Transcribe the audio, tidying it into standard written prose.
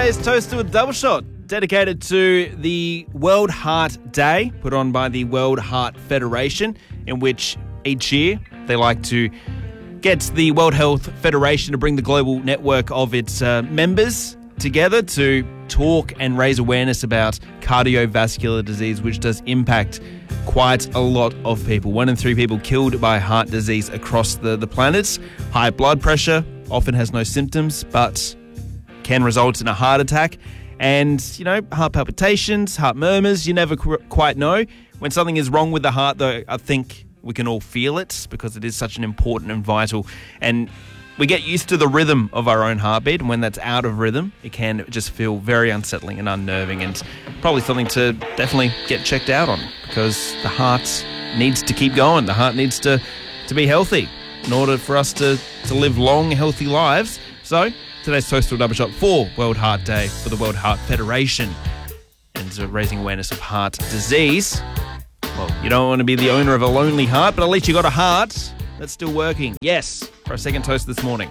Today's toast to a double shot, dedicated to the World Heart Day, put on by the World Heart Federation, in which each year they like to get the World Health Federation to bring the global network of its members together to talk and raise awareness about cardiovascular disease, which does impact quite a lot of people. 1 in 3 people killed by heart disease across the planet. High blood pressure often has no symptoms, but can result in a heart attack. And, heart palpitations, heart murmurs, you never quite know. When something is wrong with the heart, though, I think we can all feel it because it is such an important and vital. And we get used to the rhythm of our own heartbeat, and when that's out of rhythm, it can just feel very unsettling and unnerving, and probably something to definitely get checked out on, because the heart needs to keep going. The heart needs to be healthy in order for us to live long, healthy lives. So today's toast to a double shot for World Heart Day for the World Heart Federation and raising awareness of heart disease. Well, you don't want to be the owner of a lonely heart, but at least you got a heart that's still working. Yes, for our second toast this morning.